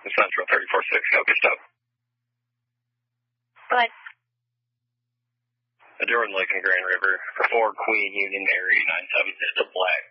Central 34-6, how good stuff. But Jordan Lake and Grand River for 4 Queen Union Mary 976 to Black